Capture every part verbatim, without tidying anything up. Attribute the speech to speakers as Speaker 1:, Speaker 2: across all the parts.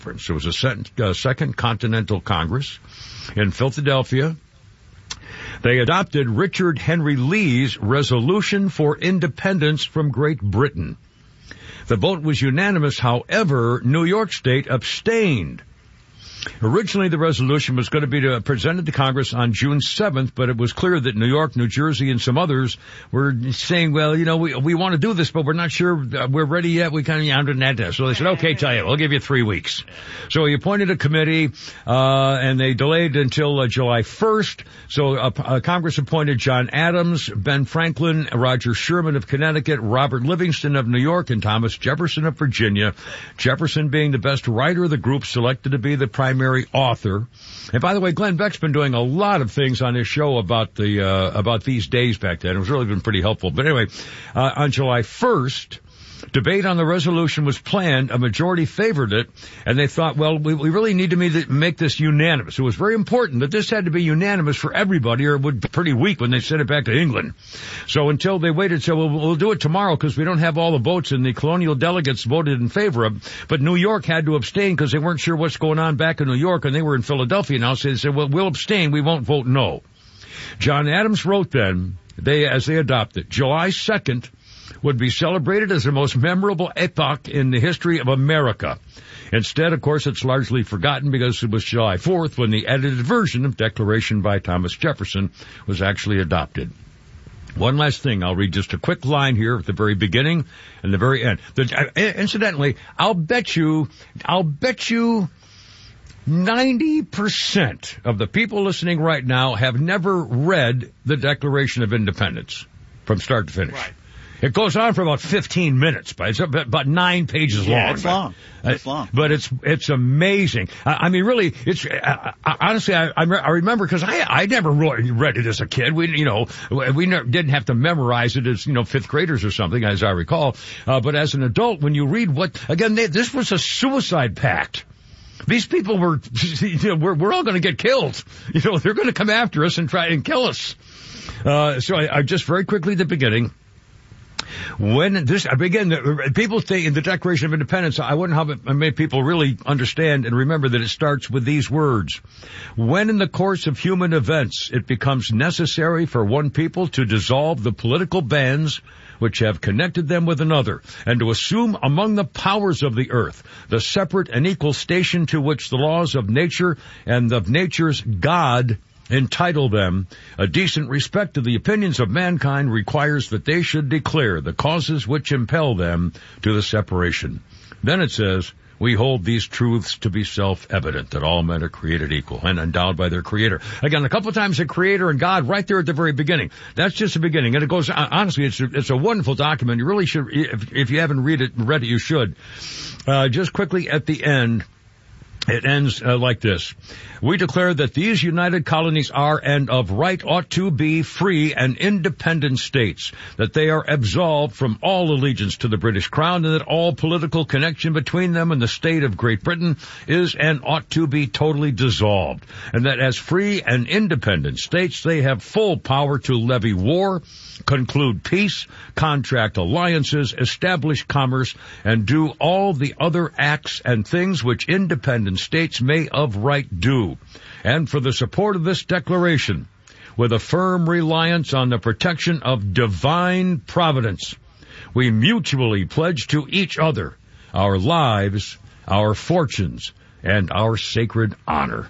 Speaker 1: Conference. It was a second, uh, second Continental Congress in Philadelphia. They adopted Richard Henry Lee's resolution for independence from Great Britain. The vote was unanimous. However, New York State abstained. Originally, the resolution was going to be to, presented to Congress on June seventh, but it was clear that New York, New Jersey, and some others were saying, well, you know, we we want to do this, but we're not sure we're ready yet. We kind of yonder that. So they said, okay, tell you, we'll give you three weeks. So he appointed a committee, uh, and they delayed until uh, July first. So uh, uh, Congress appointed John Adams, Ben Franklin, Roger Sherman of Connecticut, Robert Livingston of New York, and Thomas Jefferson of Virginia. Jefferson being the best writer of the group, selected to be the primary primary author. And by the way, Glenn Beck's been doing a lot of things on his show about the uh, about these days back then. It was really been pretty helpful. But anyway, uh, on July first, debate on the resolution was planned. A majority favored it, and they thought, well, we, we really need to make this unanimous. It was very important that this had to be unanimous for everybody, or it would be pretty weak when they sent it back to England. So until they waited, so we'll, we'll do it tomorrow because we don't have all the votes, and the colonial delegates voted in favor of. But New York had to abstain because they weren't sure what's going on back in New York, and they were in Philadelphia now. So they said, well, we'll abstain. We won't vote no. John Adams wrote then, they as they adopted, July second would be celebrated as the most memorable epoch in the history of America. Instead, of course, it's largely forgotten because it was July fourth when the edited version of Declaration by Thomas Jefferson was actually adopted. One last thing. I'll read just a quick line here at the very beginning and the very end. The, uh, incidentally, I'll bet you, I'll bet you ninety percent of the people listening right now have never read the Declaration of Independence from start to finish.
Speaker 2: Right.
Speaker 1: It goes on for about fifteen minutes, but it's about nine pages
Speaker 2: yeah,
Speaker 1: long.
Speaker 2: It's long. It's long.
Speaker 1: But it's it's amazing. I, I mean, really, it's uh, honestly, I, I remember because I I never really read it as a kid. We you know we never, didn't have to memorize it as you know fifth graders or something, as I recall. Uh, but as an adult, when you read what again, they, this was a suicide pact. These people were, you know, we're, we're all going to get killed. You know, they're going to come after us and try and kill us. Uh, so I, I just very quickly at the beginning. When this, again, people say in the Declaration of Independence, I wonder how many people really understand and remember that it starts with these words. When in the course of human events it becomes necessary for one people to dissolve the political bands which have connected them with another, and to assume among the powers of the earth the separate and equal station to which the laws of nature and of nature's God entitle them, a decent respect to the opinions of mankind requires that they should declare the causes which impel them to the separation. Then it says, we hold these truths to be self-evident, that all men are created equal and endowed by their Creator. Again, a couple of times the Creator and God right there at the very beginning. That's just the beginning. And it goes, honestly, it's a, it's a wonderful document. You really should, if, if you haven't read it, read it, you should. Uh, just quickly at the end, it ends uh, like this. We declare that these united colonies are and of right ought to be free and independent states, that they are absolved from all allegiance to the British Crown, and that all political connection between them and the state of Great Britain is and ought to be totally dissolved, and that as free and independent states they have full power to levy war, conclude peace, contract alliances, establish commerce, and do all the other acts and things which independent states may of right do. And for the support of this declaration, with a firm reliance on the protection of divine providence, we mutually pledge to each other our lives, our fortunes, and our sacred honor.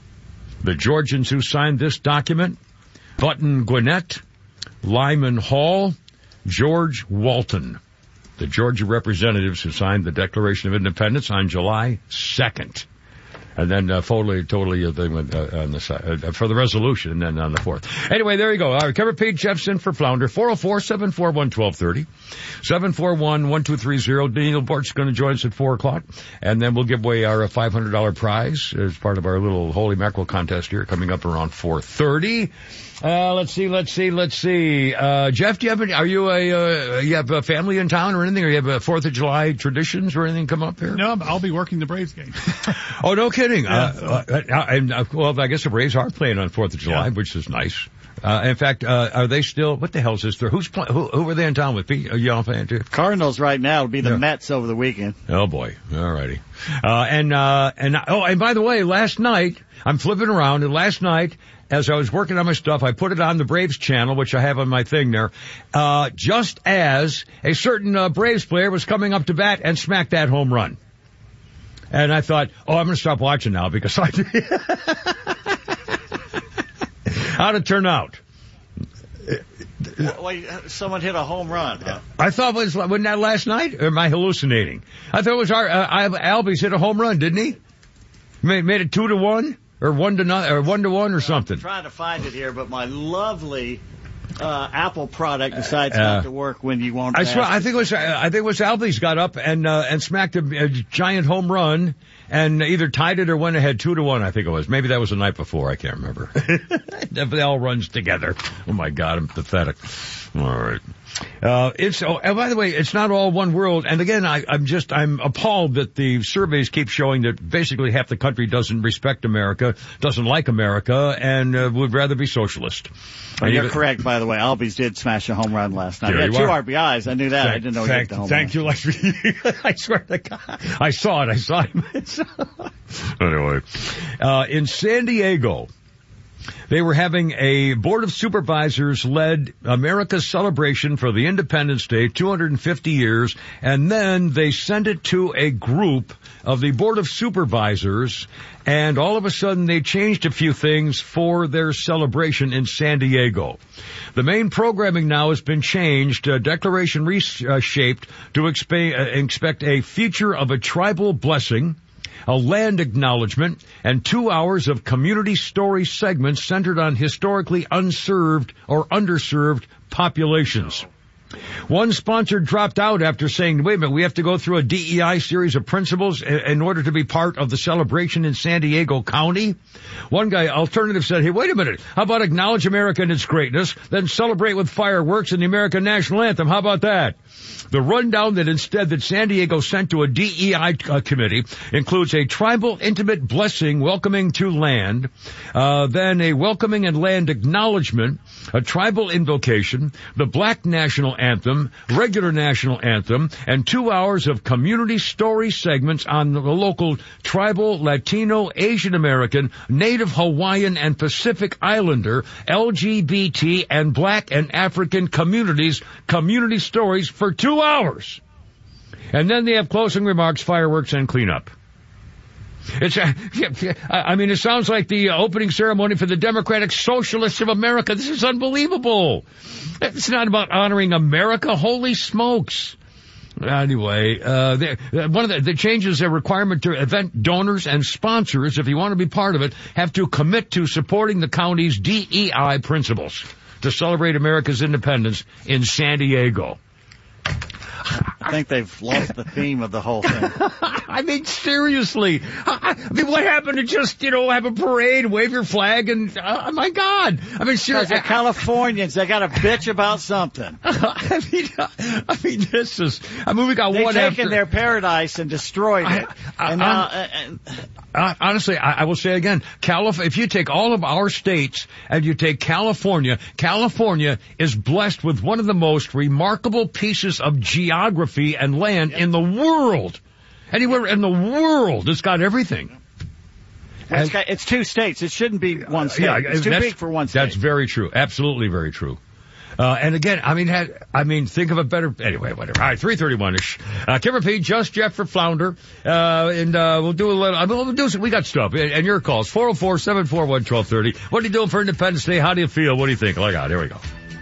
Speaker 1: The Georgians who signed this document, Button Gwinnett, Lyman Hall, George Walton, the Georgia representatives who signed the Declaration of Independence on July second. And then uh, totally, totally uh, they went uh, on the side uh, for the resolution, and then on the fourth. Anyway, there you go. All right, cover page Jeffson for Flounder, four oh four, seven four one, one two three oh, seven four one, one two three oh. Daniel Bort's going to join us at four o'clock, and then we'll give away our five hundred dollars prize as part of our little Holy Mackerel contest here coming up around four thirty. Uh, let's see, let's see, let's see. Uh, Jeff, do you have any, are you a, uh, you have a family in town or anything? Or you have a fourth of July traditions or anything come up here?
Speaker 2: No, I'll be working the Braves game.
Speaker 1: Oh, no kidding.
Speaker 2: Yeah,
Speaker 1: uh,
Speaker 2: so.
Speaker 1: uh, uh, and, uh, well, I guess the Braves are playing on fourth of July,
Speaker 2: yeah.
Speaker 1: which is nice. Uh, in fact, uh, are they still, what the hell is this? Who's playing, who, who were they in town with? Pete, are y'all fan too?
Speaker 2: Cardinals right now would be the
Speaker 1: Yeah.
Speaker 2: Mets over the weekend.
Speaker 1: Oh boy. All righty. Uh, and, uh, and, oh, and by the way, last night, I'm flipping around, and last night, as I was working on my stuff, I put it on the Braves channel, which I have on my thing there, uh, just as a certain, uh, Braves player was coming up to bat and smacked that home run. And I thought, oh, I'm going to stop watching now because I, how'd it turn out?
Speaker 2: Wait, someone hit a home run. Huh?
Speaker 1: I thought it was, wasn't that last night? Or am I hallucinating? I thought it was our, uh, Albies hit a home run, didn't he? Made, made it two to one? Or one to none, or one to one or something.
Speaker 2: I'm trying to find it here, but my lovely, uh, Apple product decides
Speaker 1: Uh,
Speaker 2: not to work when you won't.
Speaker 1: I swear,
Speaker 2: ask
Speaker 1: I think it was, I think it was Albies got up and, uh, and smacked a, a giant home run and either tied it or went ahead two to one, I think it was. Maybe that was the night before, I can't remember. It all runs together. Oh my God, I'm pathetic. All right. Uh, it's, oh, and by the way, it's not all one world. And again, I, I'm just, I'm appalled that the surveys keep showing that basically half the country doesn't respect America, doesn't like America, and uh, would rather be socialist.
Speaker 2: Oh,
Speaker 1: And
Speaker 2: you're
Speaker 1: even-
Speaker 2: correct, by the way. Albies did smash a home run last night.
Speaker 1: There
Speaker 2: He had
Speaker 1: you
Speaker 2: two
Speaker 1: are.
Speaker 2: R B Is. I knew that. I
Speaker 1: Thank,
Speaker 2: didn't know he
Speaker 1: thank,
Speaker 2: hit the home
Speaker 1: thank
Speaker 2: run.
Speaker 1: you, like, I swear to God. I saw it, I saw it. Anyway, uh, in San Diego, they were having a Board of Supervisors led America's celebration for the Independence Day, two hundred fifty years, and then they sent it to a group of the Board of Supervisors, and all of a sudden they changed a few things for their celebration in San Diego. The main programming now has been changed, uh, declaration reshaped to expe- uh, expect a feature of a tribal blessing, a land acknowledgement, and two hours of community story segments centered on historically unserved or underserved populations. One sponsor dropped out after saying, wait a minute, we have to go through a D E I series of principles in order to be part of the celebration in San Diego County. One guy, alternative, said, hey, wait a minute, how about acknowledge America and its greatness, then celebrate with fireworks and the American national anthem? How about that? The rundown that instead that San Diego sent to a D E I uh, committee includes a tribal intimate blessing welcoming to land, uh, then a welcoming and land acknowledgement, a tribal invocation, the Black national anthem, regular national anthem, and two hours of community story segments on the local tribal, Latino, Asian American, Native Hawaiian, and Pacific Islander, L G B T, and Black and African communities, community stories for two hours. And then they have closing remarks, fireworks, and cleanup. It's, uh, I mean, it sounds like the opening ceremony for the Democratic Socialists of America. This is unbelievable. It's not about honoring America. Holy smokes. Anyway, uh, the, one of the, the changes, a requirement to event donors and sponsors, if you want to be part of it, have to commit to supporting the county's D E I principles to celebrate America's independence in San Diego.
Speaker 2: I think they've lost the theme of the whole thing.
Speaker 1: I mean, seriously. I, I mean, what happened to just, you know, have a parade, wave your flag, and, uh, oh my God. I mean,
Speaker 2: Because
Speaker 1: seriously.
Speaker 2: they're Californians. They got to bitch about something.
Speaker 1: I mean, I mean, this is, I mean, we got
Speaker 2: They've
Speaker 1: one
Speaker 2: taken
Speaker 1: after.
Speaker 2: their paradise and destroyed it.
Speaker 1: I- I-
Speaker 2: and now,
Speaker 1: I'm-
Speaker 2: uh, uh,
Speaker 1: Uh, honestly, I, I will say again, Calif- if you take all of our states and you take California, California is blessed with one of the most remarkable pieces of geography and land in the world. Anywhere in the world, it's got everything.
Speaker 2: well, it's, got, it's two states. It shouldn't be one state.
Speaker 1: Yeah,
Speaker 2: it's too
Speaker 1: that's-
Speaker 2: big for one state.
Speaker 1: That's very true. Absolutely very true. Uh, and again, I mean, had, I mean, think of a better, anyway, whatever. All right, three thirty-one-ish. Uh, Kim Repeat, Just Jeff for Flounder. Uh, and, uh, we'll do a little, I mean, we'll do some, we got stuff. And, and your calls, four oh four, seven four one, one two three oh. What are you doing for Independence Day? How do you feel? What do you think? Oh, my God, here we go.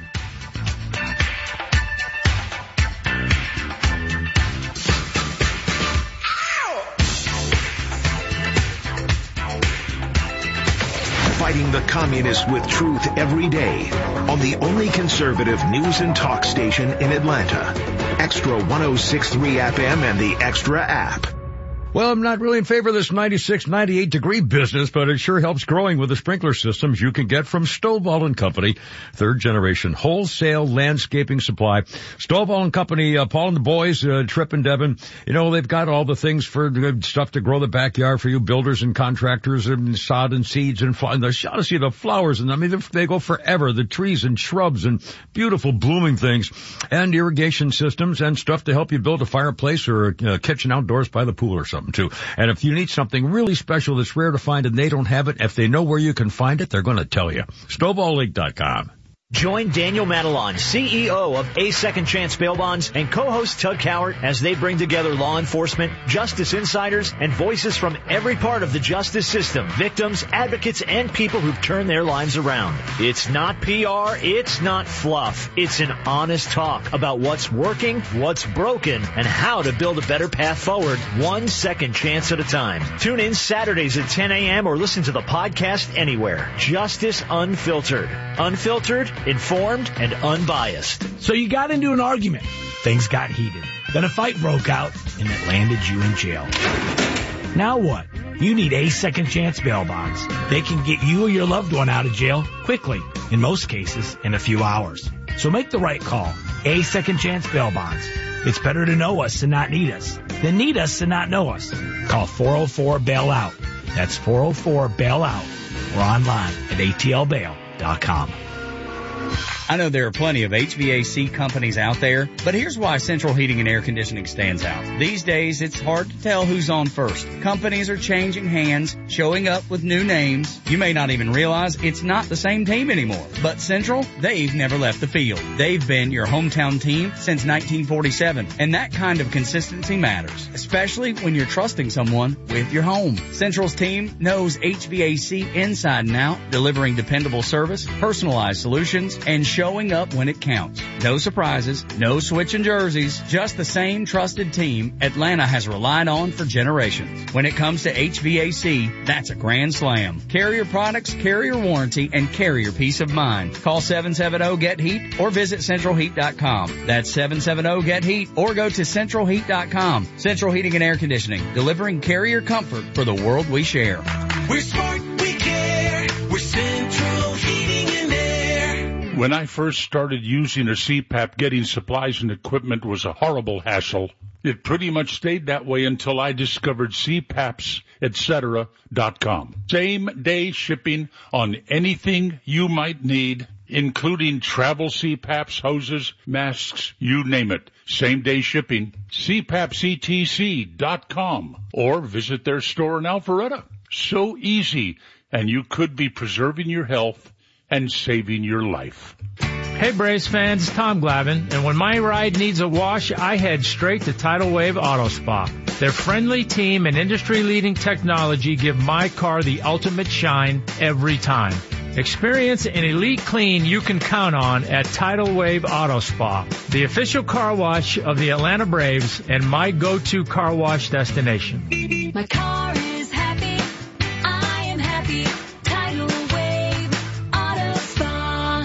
Speaker 3: Fighting the communists with truth every day on the only conservative news and talk station in Atlanta. Extra one oh six point three F M and the Extra app.
Speaker 1: Well, I'm not really in favor of this ninety-six, ninety-eight degree business, but it sure helps growing with the sprinkler systems you can get from Stovall and Company, third generation wholesale landscaping supply. Stovall and Company, uh, Paul and the boys, uh, Trip and Devin, you know, they've got all the things for the stuff to grow the backyard for you builders and contractors and sod and seeds and, fl- and the, you ought to see the flowers. And I mean, they go forever, the trees and shrubs and beautiful blooming things and irrigation systems and stuff to help you build a fireplace or a, a kitchen outdoors by the pool or something. Too. And if you need something really special that's rare to find and they don't have it, if they know where you can find it, they're going to tell you. Stovall Link dot com.
Speaker 4: Join Daniel Matalon, C E O of A Second Chance Bail Bonds, and co-host Tug Cowart as they bring together law enforcement, justice insiders, and voices from every part of the justice system, victims, advocates, and people who've turned their lives around. It's not P R, it's not fluff. It's an honest talk about what's working, what's broken, and how to build a better path forward, one second chance at a time. Tune in Saturdays at ten a.m. or listen to the podcast anywhere. Justice Unfiltered. Unfiltered, informed, and unbiased.
Speaker 5: So you got into an argument. Things got heated. Then a fight broke out, and it landed you in jail. Now what? You need A Second Chance Bail Bonds. They can get you or your loved one out of jail quickly, in most cases, in a few hours. So make the right call. A Second Chance Bail Bonds. It's better to know us and not need us than need us and not know us. Call four oh four bail out. That's four oh four bail out. Or online at A T L bail dot com.
Speaker 6: I know there are plenty of H V A C companies out there, but here's why Central Heating and Air Conditioning stands out. These days, it's hard to tell who's on first. Companies are changing hands, showing up with new names. You may not even realize it's not the same team anymore. But Central, they've never left the field. They've been your hometown team since nineteen forty-seven, and that kind of consistency matters, especially when you're trusting someone with your home. Central's team knows H V A C inside and out, delivering dependable service, personalized solutions, and showing up when it counts. No surprises, no switching jerseys, just the same trusted team Atlanta has relied on for generations. When it comes to H V A C, that's a grand slam. Carrier products, carrier warranty, and carrier peace of mind. Call seven seven zero get heat or visit central heat dot com. That's seven seven zero get heat or go to central heat dot com. Central Heating and Air Conditioning, delivering carrier comfort for the world we share.
Speaker 7: We're smart, we care. We're Central Heating and Air.
Speaker 8: When I first started using a C PAP, getting supplies and equipment was a horrible hassle. It pretty much stayed that way until I discovered C PAPs et cetera dot com. Same-day shipping on anything you might need, including travel C PAPs, hoses, masks, you name it. Same-day shipping. C PAPs E T C dot com or visit their store in Alpharetta. So easy, and you could be preserving your health and saving your life.
Speaker 9: Hey Braves fans, it's Tom Glavine, and when my ride needs a wash, I head straight to Tidal Wave Auto Spa. Their friendly team and industry-leading technology give my car the ultimate shine every time. Experience an elite clean you can count on at Tidal Wave Auto Spa, the official car wash of the Atlanta Braves and my go-to car wash destination.
Speaker 10: My car is happy, I am happy. Tidal Wave Auto Spa.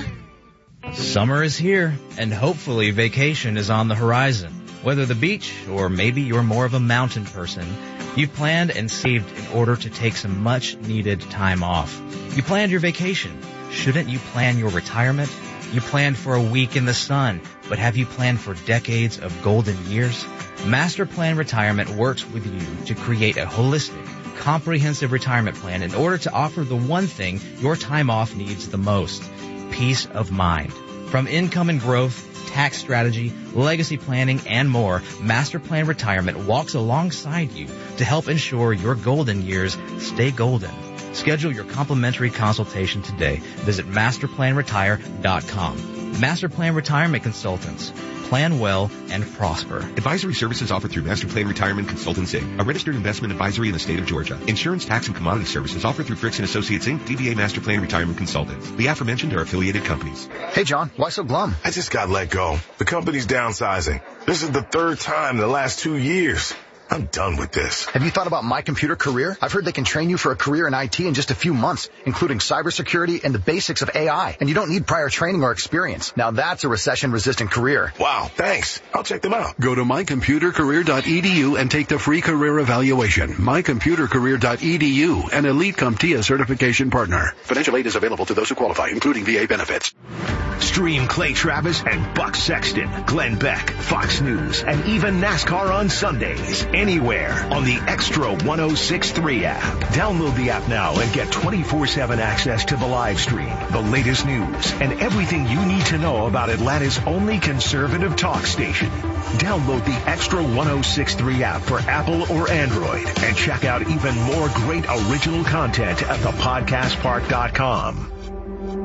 Speaker 11: Summer is here, and hopefully vacation is on the horizon. Whether the beach or maybe you're more of a mountain person, you've planned and saved in order to take some much-needed time off. You planned your vacation. Shouldn't you plan your retirement? You planned for a week in the sun, but have you planned for decades of golden years? Master Plan Retirement works with you to create a holistic, comprehensive retirement plan in order to offer the one thing your time off needs the most, peace of mind. From income and growth, tax strategy, legacy planning, and more, Master Plan Retirement walks alongside you to help ensure your golden years stay golden. Schedule your complimentary consultation today. Visit master plan retire dot com. Master Plan Retirement Consultants. Plan well and prosper.
Speaker 3: Advisory services offered through Master Plan Retirement Consultants, Incorporated, a registered investment advisory in the state of Georgia. Insurance, tax, and commodity services offered through Fricks and Associates, Incorporated, D B A Master Plan Retirement Consultants. The aforementioned are affiliated companies.
Speaker 12: Hey, John, why so glum?
Speaker 13: I just got let go. The company's downsizing. This is the third time in the last two years.
Speaker 12: I'm done with this.
Speaker 13: Have you thought about My Computer Career? I've heard they can train you for a career in I T in just a few months, including cybersecurity and the basics of A I. And you don't need prior training or experience. Now that's a recession-resistant career.
Speaker 12: Wow, thanks. I'll check them out.
Speaker 14: Go to my computer career dot e d u and take the free career evaluation. my computer career dot e d u, an Elite CompTIA certification partner. Financial aid is available to those who qualify, including V A benefits.
Speaker 15: Stream Clay Travis and Buck Sexton, Glenn Beck, Fox News, and even NASCAR on Sundays, anywhere on the Extra one oh six point three app. Download the app now and get twenty-four seven access to the live stream, the latest news, and everything you need to know about Atlanta's only conservative talk station. Download the Extra one oh six point three app for Apple or Android and check out even more great original content at the podcast park dot com.